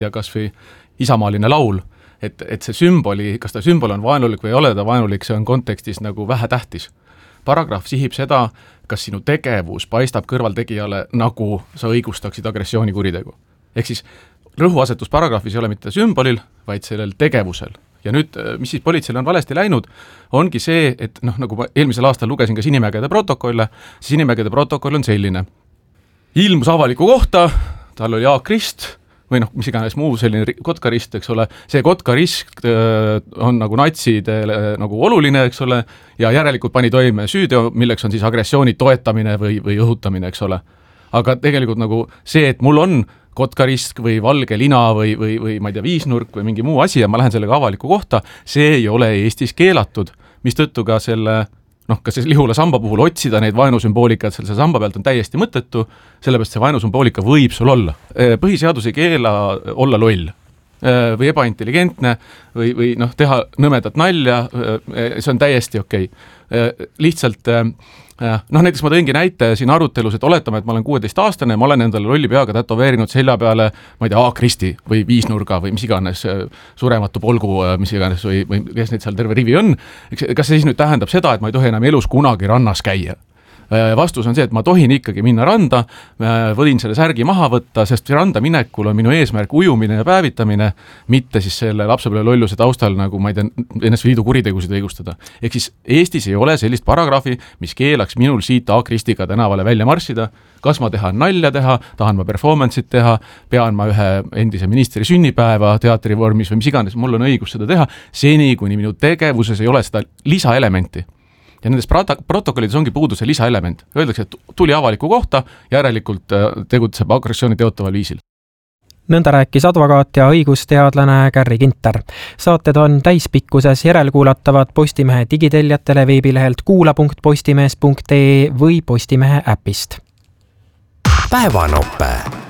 ja kas või isamaaline laul, et see sümboli, kas ta sümbol on vaenulik või ei ole ta vaenulik, see on kontekstis nagu vähe tähtis. Paragrahv sihib seda, kas sinu tegevus paistab kõrvaltegijale, nagu sa õigustaksid agressioonikuritegu. Ehk siis rõhuasetus paragrahvis ei ole mitte sümbolil, vaid sellel tegevusel. Ja nüüd, mis siis politseil on valesti läinud, ongi see, et nagu ma eelmisel aastal lugesin ka Sinimägede protokolle, siis Sinimägede protokoll on selline. Ilmus avaliku kohta, tal oli Krist või mis iganes muu selline kotkarist, eks ole, see kotkarist on nagu natsidele nagu oluline, eks ole, ja järelikult pani toime süüteo, milleks on siis agressiooni toetamine või õhutamine, eks ole. Aga tegelikult nagu see, et mul on kotkarisk või valge lina või ma ei tea, viisnurk või mingi muu asi ja ma lähen sellega avaliku kohta, see ei ole Eestis keelatud, mistõttu ka selle, ka see Lihula samba puhul otsida neid vaenusümboolikat selle samba pealt on täiesti mõttetu, sellepärast see vaenusümboolika võib sul olla. Põhiseadus ei keela olla loll või ebaintelligentne või teha nõmedat nalja, see on täiesti okei. Lihtsalt näiteks ma tõingi näite siin arutelus, et oletame, et ma olen 16-aastane ja ma olen endale lolli peaga tätoveerinud selja peale, ma ei tea, Kristi või viisnurga või mis iganes, surematu polgu, mis iganes või kes neid seal terve rivi on. Kas see siis nüüd tähendab seda, et ma ei tohi enam elus kunagi rannas käia? Vastus on see, et ma tohin ikkagi minna randa, võin selle särgi maha võtta, sest randa minekul on minu eesmärk ujumine ja päevitamine, mitte siis selle lapsepõlve lolluse taustal, nagu ma ei tea, NSV Liidu kuritegusid õigustada. Ehk siis Eestis ei ole sellist paragrahvi, mis keelaks minul siit Kristiga tänavale välja marssida. Kas ma tahan nalja teha, tahan ma performance'it teha, pean ma ühe endise ministri sünnipäeva teatrivormis või mis iganes, mul on õigus seda teha, seni kuni minu tegevuses ei ole seda lisaelementi. Ja nendes protokollides ongi puudu see lisaelement. Öeldakse, et tuli avaliku kohta, järelikult tegutseb agressiooni teotaval viisil. Nõnda rääkis advokaat ja õigusteadlane Kärri Kinter. Saated on täispikkuses järelkuulatavad Postimehe digiteljatele veebilehelt kuula.postimees.ee või Postimehe äpist. Päevanope.